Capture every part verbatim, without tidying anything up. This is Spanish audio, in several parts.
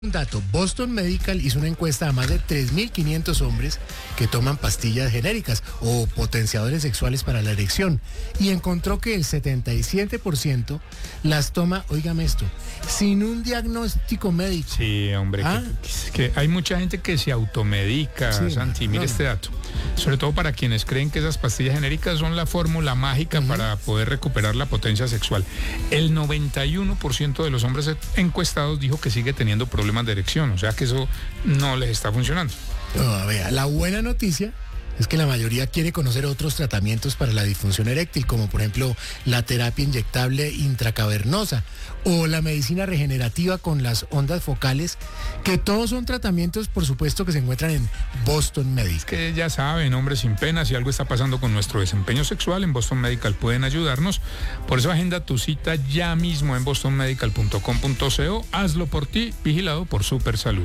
Un dato, Boston Medical hizo una encuesta a más de tres mil quinientos hombres que toman pastillas genéricas o potenciadores sexuales para la erección y encontró que el setenta y siete por ciento las toma, óigame esto, sin un diagnóstico médico. Sí, hombre, ¿Ah? que, que hay mucha gente que se automedica, sí, Santi, mire no. este dato. Sobre todo para quienes creen que esas pastillas genéricas son la fórmula mágica uh-huh. para poder recuperar la potencia sexual. El noventa y uno por ciento de los hombres encuestados dijo que sigue teniendo problemas de erección, o sea que eso no les está funcionando. No, vea, la buena noticia es que la mayoría quiere conocer otros tratamientos para la disfunción eréctil, como por ejemplo la terapia inyectable intracavernosa o la medicina regenerativa con las ondas focales, que todos son tratamientos, por supuesto, que se encuentran en Boston Medical. Es que ya saben, hombres sin pena, si algo está pasando con nuestro desempeño sexual, en Boston Medical pueden ayudarnos. Por eso agenda tu cita ya mismo en boston medical punto com punto co. Hazlo por ti, vigilado por Supersalud.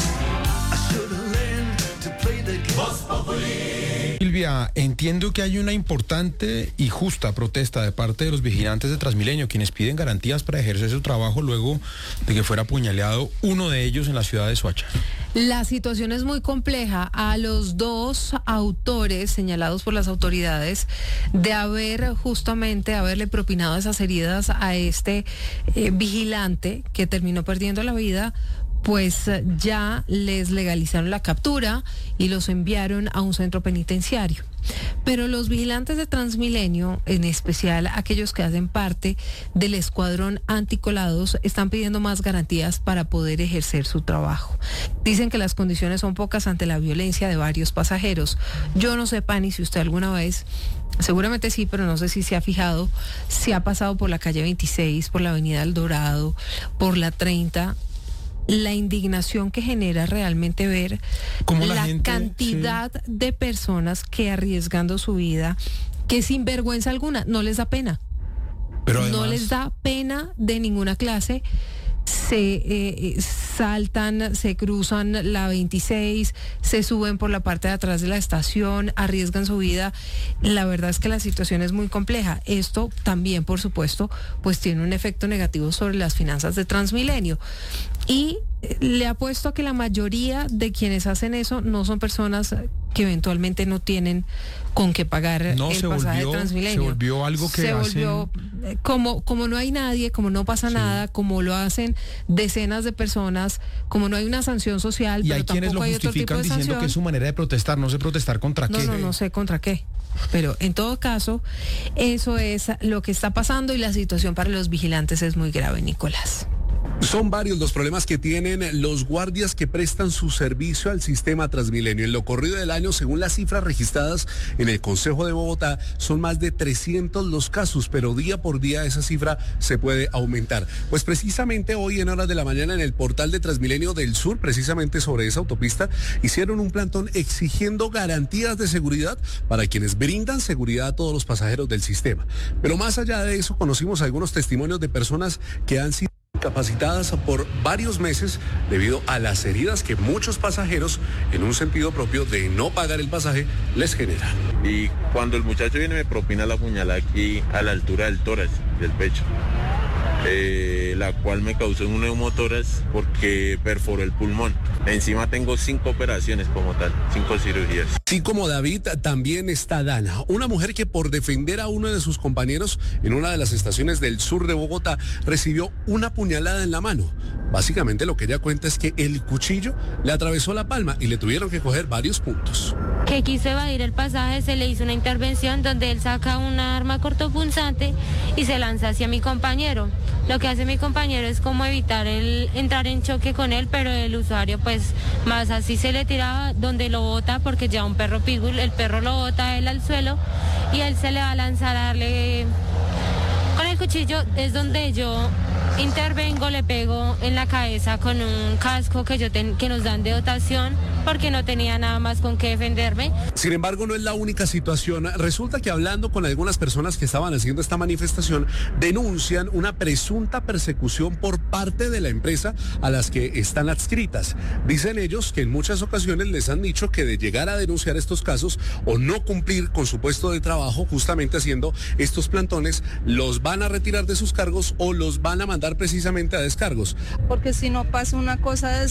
Silvia, entiendo que hay una importante y justa protesta de parte de los vigilantes de Transmilenio, quienes piden garantías para ejercer su trabajo luego de que fuera apuñaleado uno de ellos en la ciudad de Soacha. La situación es muy compleja. A los dos autores señalados por las autoridades de haber justamente haberle propinado esas heridas a este eh, vigilante que terminó perdiendo la vida, pues ya les legalizaron la captura y los enviaron a un centro penitenciario. Pero los vigilantes de Transmilenio, en especial aquellos que hacen parte del escuadrón anticolados, están pidiendo más garantías para poder ejercer su trabajo. Dicen que las condiciones son pocas ante la violencia de varios pasajeros. Yo no sé, Pani, si usted alguna vez, seguramente sí, pero no sé si se ha fijado, si ha pasado por la calle veintiséis, por la avenida El Dorado, por la treinta, la indignación que genera realmente ver la, la gente, cantidad sí. de personas que arriesgando su vida, que sin vergüenza alguna, no les da pena. Pero además, no les da pena de ninguna clase. Se eh, saltan, se cruzan la veintiséis, se suben por la parte de atrás de la estación, arriesgan su vida. La verdad es que la situación es muy compleja. Esto también, por supuesto, pues tiene un efecto negativo sobre las finanzas de Transmilenio. Y le apuesto a que la mayoría de quienes hacen eso no son personas que eventualmente no tienen con qué pagar no, el se pasaje volvió, de Transmilenio. Se volvió algo que se hacen... volvió, como, como no hay nadie, como no pasa sí. nada, como lo hacen decenas de personas, como no hay una sanción social, y pero hay quienes lo hay otro tipo justifican de diciendo sanción. Que es su manera de protestar, no sé protestar contra no, qué. No, no, no sé contra qué. Pero en todo caso, eso es lo que está pasando y la situación para los vigilantes es muy grave, Nicolás. Son varios los problemas que tienen los guardias que prestan su servicio al sistema Transmilenio. En lo corrido del año, según las cifras registradas en el Consejo de Bogotá, son más de trescientos los casos, pero día por día esa cifra se puede aumentar. Pues precisamente hoy en horas de la mañana en el portal de Transmilenio del Sur, precisamente sobre esa autopista, hicieron un plantón exigiendo garantías de seguridad para quienes brindan seguridad a todos los pasajeros del sistema. Pero más allá de eso, conocimos algunos testimonios de personas que han sido capacitadas por varios meses debido a las heridas que muchos pasajeros, en un sentido propio de no pagar el pasaje, les generan. Y cuando el muchacho viene me propina la puñalada aquí a la altura del tórax, del pecho, eh, la cual me causó un neumotórax porque perforó el pulmón. Encima tengo cinco operaciones como tal, cinco cirugías. Así como David, también está Dana, una mujer que por defender a uno de sus compañeros en una de las estaciones del sur de Bogotá recibió una puñalada en la mano. Básicamente lo que ella cuenta es que el cuchillo le atravesó la palma y le tuvieron que coger varios puntos. Que quiso evadir el pasaje, se le hizo una intervención donde él saca una arma cortopunzante y se lanza hacia mi compañero. Lo que hace mi compañero es como evitar el entrar en choque con él, pero el usuario pues más así se le tiraba donde lo bota, porque ya un perro pitbull, el perro lo bota a él al suelo y él se le va a lanzar a darle con el cuchillo. Es donde yo intervengo, le pego en la cabeza con un casco que yo ten, que nos dan de dotación, porque no tenía nada más con qué defenderme. Sin embargo, no es la única situación. Resulta que hablando con algunas personas que estaban haciendo esta manifestación, denuncian una presunta persecución por parte de la empresa a las que están adscritas. Dicen ellos que en muchas ocasiones les han dicho que de llegar a denunciar estos casos o no cumplir con su puesto de trabajo, justamente haciendo estos plantones, los van a retirar de sus cargos o los van a mandar llegar precisamente a descargos. Porque si no pasa una cosa de